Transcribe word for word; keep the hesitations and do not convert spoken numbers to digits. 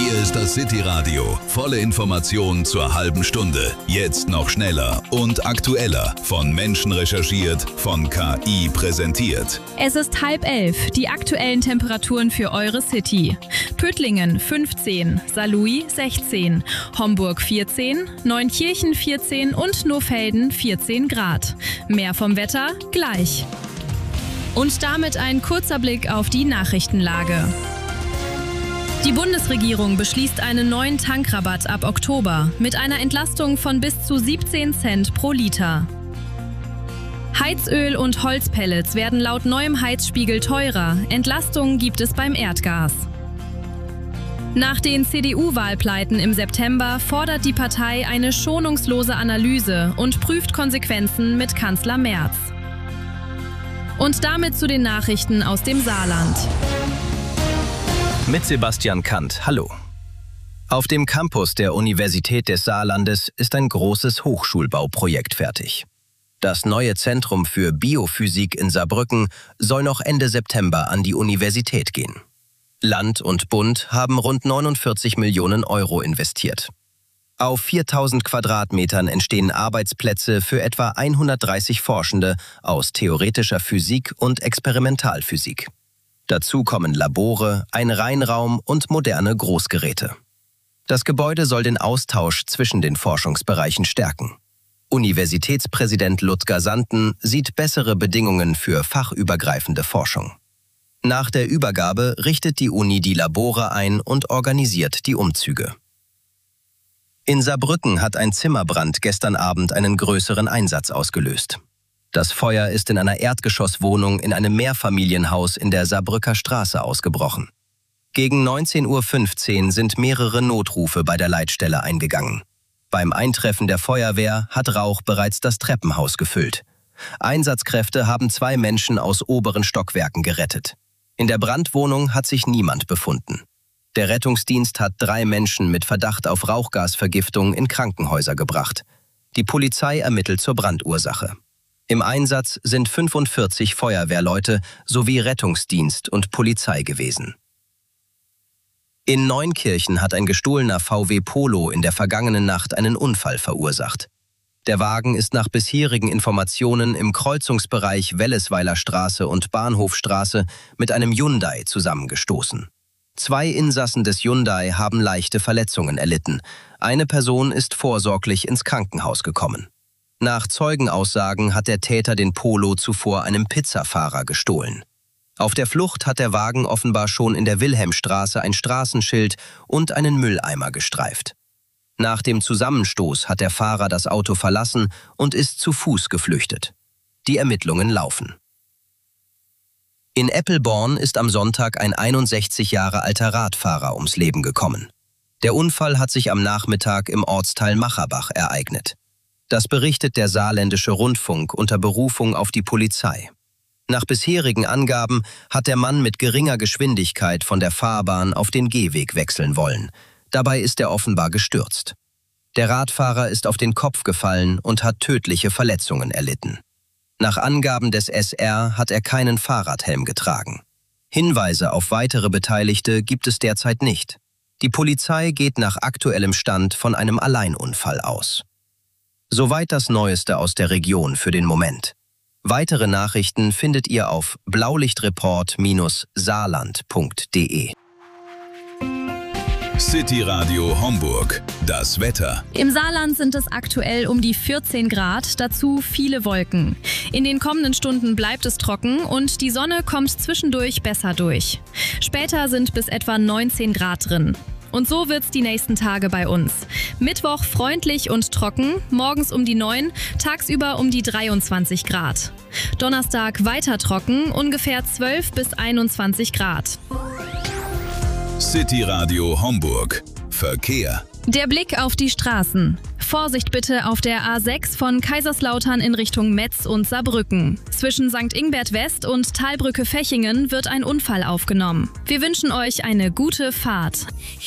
Hier ist das City Radio. Volle Informationen zur halben Stunde. Jetzt noch schneller und aktueller. Von Menschen recherchiert, von K I präsentiert. Es ist halb elf. Die aktuellen Temperaturen für eure City. Püttlingen fünfzehn, Saarlouis sechzehn, Homburg vierzehn, Neunkirchen vierzehn und Nohfelden vierzehn Grad. Mehr vom Wetter gleich. Und damit ein kurzer Blick auf die Nachrichtenlage. Die Bundesregierung beschließt einen neuen Tankrabatt ab Oktober mit einer Entlastung von bis zu siebzehn Cent pro Liter. Heizöl und Holzpellets werden laut neuem Heizspiegel teurer. Entlastungen gibt es beim Erdgas. Nach den C D U-Wahlpleiten im September fordert die Partei eine schonungslose Analyse und prüft Konsequenzen mit Kanzler Merz. Und damit zu den Nachrichten aus dem Saarland. Mit Sebastian Kant, hallo. Auf dem Campus der Universität des Saarlandes ist ein großes Hochschulbauprojekt fertig. Das neue Zentrum für Biophysik in Saarbrücken soll noch Ende September an die Universität gehen. Land und Bund haben rund neunundvierzig Millionen Euro investiert. Auf viertausend Quadratmetern entstehen Arbeitsplätze für etwa hundertdreißig Forschende aus theoretischer Physik und Experimentalphysik. Dazu kommen Labore, ein Reinraum und moderne Großgeräte. Das Gebäude soll den Austausch zwischen den Forschungsbereichen stärken. Universitätspräsident Ludger Santen sieht bessere Bedingungen für fachübergreifende Forschung. Nach der Übergabe richtet die Uni die Labore ein und organisiert die Umzüge. In Saarbrücken hat ein Zimmerbrand gestern Abend einen größeren Einsatz ausgelöst. Das Feuer ist in einer Erdgeschosswohnung in einem Mehrfamilienhaus in der Saarbrücker Straße ausgebrochen. Gegen neunzehn Uhr fünfzehn sind mehrere Notrufe bei der Leitstelle eingegangen. Beim Eintreffen der Feuerwehr hat Rauch bereits das Treppenhaus gefüllt. Einsatzkräfte haben zwei Menschen aus oberen Stockwerken gerettet. In der Brandwohnung hat sich niemand befunden. Der Rettungsdienst hat drei Menschen mit Verdacht auf Rauchgasvergiftung in Krankenhäuser gebracht. Die Polizei ermittelt zur Brandursache. Im Einsatz sind fünfundvierzig Feuerwehrleute sowie Rettungsdienst und Polizei gewesen. In Neunkirchen hat ein gestohlener V W Polo in der vergangenen Nacht einen Unfall verursacht. Der Wagen ist nach bisherigen Informationen im Kreuzungsbereich Wellesweiler Straße und Bahnhofstraße mit einem Hyundai zusammengestoßen. Zwei Insassen des Hyundai haben leichte Verletzungen erlitten. Eine Person ist vorsorglich ins Krankenhaus gekommen. Nach Zeugenaussagen hat der Täter den Polo zuvor einem Pizzafahrer gestohlen. Auf der Flucht hat der Wagen offenbar schon in der Wilhelmstraße ein Straßenschild und einen Mülleimer gestreift. Nach dem Zusammenstoß hat der Fahrer das Auto verlassen und ist zu Fuß geflüchtet. Die Ermittlungen laufen. In Eppelborn ist am Sonntag ein einundsechzig Jahre alter Radfahrer ums Leben gekommen. Der Unfall hat sich am Nachmittag im Ortsteil Macherbach ereignet. Das berichtet der Saarländische Rundfunk unter Berufung auf die Polizei. Nach bisherigen Angaben hat der Mann mit geringer Geschwindigkeit von der Fahrbahn auf den Gehweg wechseln wollen. Dabei ist er offenbar gestürzt. Der Radfahrer ist auf den Kopf gefallen und hat tödliche Verletzungen erlitten. Nach Angaben des S R hat er keinen Fahrradhelm getragen. Hinweise auf weitere Beteiligte gibt es derzeit nicht. Die Polizei geht nach aktuellem Stand von einem Alleinunfall aus. Soweit das Neueste aus der Region für den Moment. Weitere Nachrichten findet ihr auf blaulichtreport Bindestrich saarland punkt de. City Radio Homburg. Das Wetter. Im Saarland sind es aktuell um die vierzehn Grad, dazu viele Wolken. In den kommenden Stunden bleibt es trocken und die Sonne kommt zwischendurch besser durch. Später sind bis etwa neunzehn Grad drin. Und so wird's die nächsten Tage bei uns. Mittwoch freundlich und trocken, morgens um die neun, tagsüber um die dreiundzwanzig Grad. Donnerstag weiter trocken, ungefähr zwölf bis einundzwanzig Grad. City Radio Homburg. Verkehr. Der Blick auf die Straßen. Vorsicht bitte auf der A sechs von Kaiserslautern in Richtung Metz und Saarbrücken. Zwischen Sankt Ingbert West und Talbrücke Fechingen wird ein Unfall aufgenommen. Wir wünschen euch eine gute Fahrt.